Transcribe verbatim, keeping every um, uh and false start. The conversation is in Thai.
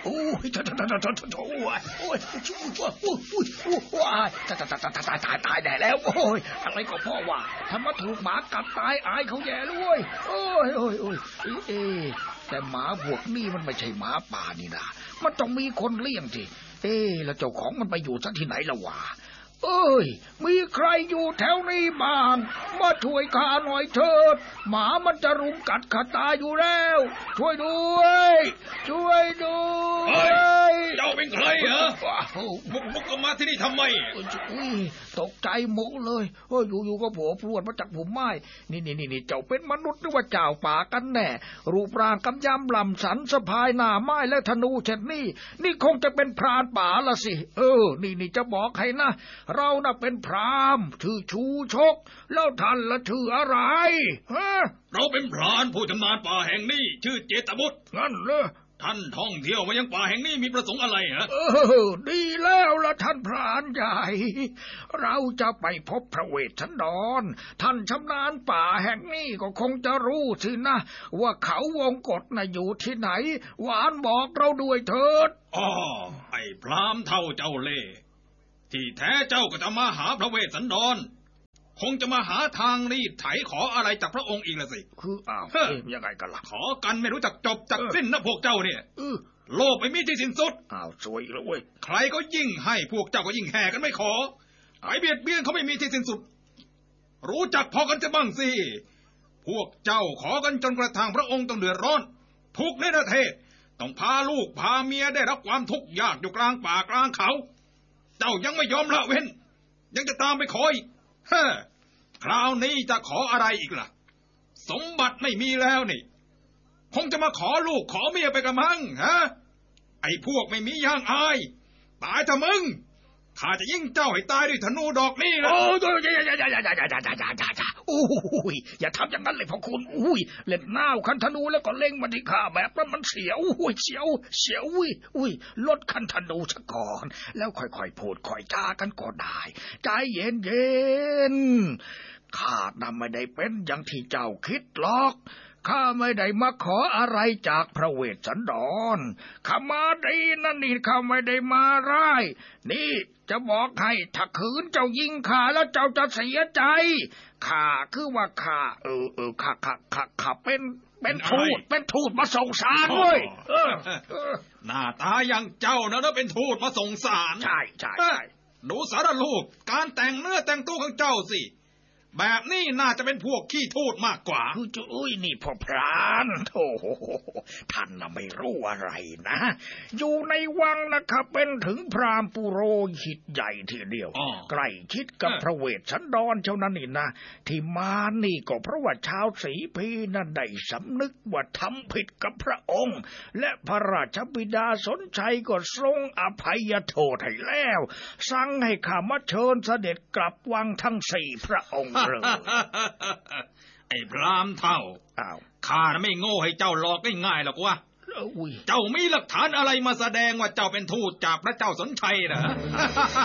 โอ้ยโถ่โถ่โถ่โถ่โถ่โอ้ยโอ้ยโอ้ยโอ้ยโอ้ยโอ้ยตายตายตายตายตายตายได้แล้วโอ้ยอะไรก็พ่อว่าทำมาถูกหมากัดตายอายเขาแย่เลยโอ้ยโอ้ยโอ้ยเอ๊ะแต่หมาพวกนี้มันไม่ใช่หมาป่านี่นะมันต้องมีคนเลี้ยงสิเอ๊ะแล้วเจ้าของมันไปอยู่ซะที่ไหนล่ะวะเอ้ยมีใครอยู่แถวนี้บ้างมาช่วยข้าหน่อยเถิดหมามันจะรุมกัดข้าตายอยู่แล้วช่วยด้วยช่วยด้วยเจ้าเป็นใครเหรอบุกบุกมาที่นี่ทำไมอุ้ยตกใจหมดเลยเฮ้ยอยู่ๆก็โผล่พรวดมาจากผมไม้นี่นี่นี่เจ้าเป็นมนุษย์หรือว่าเจ้าป่ากันแน่รูปร่างกำยำลำสันสะพายหน้าไม้และธนูเช่นนี้นี่คงจะเป็นพรานป่าละสิเออนี่นี่จะบอกให้นะเราน่ะเป็นพราหมณ์ชื่อชูชกแล้วท่านละชื่ออะไรฮะเราเป็นพรานผู้ชำนาญป่าแห่งนี้ชื่อเจตบุตรงั้นเหรอท่านท่องเที่ยวมายังป่าแห่งนี้มีประสงค์อะไรฮะเออดีแล้วล่ะท่านพรานใหญ่เราจะไปพบพระเวสสันดรท่านชำนาญป่าแห่งนี้ก็คงจะรู้สินะว่าเขาวงกฏน่ะอยู่ที่ไหนหวานบอกเราด้วยเถิดอ๋อไอ้พรามเท่าเจ้าเล่ที่แท้เจ้าก็จะมาหาพระเวสสันดรคงจะมาหาทางรีดไถขออะไรจากพระองค์อีกละสิคืออ้าวยังไงกันล่ะขอกันไม่รู้จักจบจักสิ้นนะพวกเจ้าเนี่ยโลภไม่มีที่สิ้นสุดอ้าวสวยแล้วเว้ยใครก็ยิ่งให้พวกเจ้าก็ยิ่งแห่กันไม่ขอไอ้เบียดเบียนเขาไม่มีที่สิ้นสุดรู้จักพอกันจะบ้างสิพวกเจ้าขอกันจนกระทั่งพระองค์ต้องเดือดร้อนทุกในประเทศต้องพาลูกพาเมียได้รับความทุกข์ยากอยู่กลางป่ากลางเขาเจ้ายังไม่ยอมละเว้นยังจะตามไปขออีกเฮ้คราวนี้จะขออะไรอีกล่ะสมบัติไม่มีแล้วนี่คงจะมาขอลูกขอเมียไปกับมังฮะไอ้พวกไม่มีย่างอายตายเถอะมึงข้าจะยิงเจ้าให้ตายด้วยธนูดอกนี้นะโอ้ยอย่าอย่าอย่าอย่าอย่าอย่าอย่าอย่าอย่าอย่าโอ้ยอย่าทำอย่างนั้นเลยพ่อคุณอุ้ยเล่นน้าวคันธนูแล้วก็เล็งมาที่ข้าแบบนั้นมันเสียวอุ้ยเสียวเสียวอุ้ยอุ้ยลดคันธนูซะก่อนแล้วค่อยๆพูดค่อยจากันก็ได้ใจเย็นเย็นข้าน่ะไม่ได้เป็นอย่างที่เจ้าคิดหรอกข้าไม่ได้มาขออะไรจากพระเวสสันดรข้ามาดีนั่นนี่ข้าไม่ได้มาร้ายนี่จะบอกให้ถ้าขืนเจ้ายิงข้าแล้วเจ้าจะเสียใจข้าคือว่าข้าเออเออข้าข้าข้าข้าเป็นเป็นทูตเป็นทูตมาส่งสารเว้ยหน้าตาอย่างเจ้านะนะเป็นทูตมาส่งสารใช่ใช่ดูสารลูกการแต่งเนื้อแต่งตัวของเจ้าสิแบบนี้น่าจะเป็นพวกขี้ทูตมากกว่าคือจะอุ้ยนี่พ่อพรานโอ้โหท่านน่ะไม่รู้อะไรนะอยู่ในวังนะครับเป็นถึงพราหมณ์ปุโรหิตใหญ่ทีเดียวใกล้ชิดกับพระเวสสันดรเท่านั้นนี่นะที่มานี่ก็เพราะว่าชาวศรีพีนั่นได้สำนึกว่าทำผิดกับพระองค์และพระราชบิดาสนชัยก็ทรงอภัยโทษให้แล้วสั่งให้ข้ามาเชิญเสด็จกลับวังทั้งสี่พระองค์ไอ้พรามเท่าข้าไม่โง่ให้เจ้าหลอกง่ายๆหรอกวะเจ้ามีหลักฐานอะไรมาแสดงว่าเจ้าเป็นทูตจากพระเจ้าสนชัยเหรอ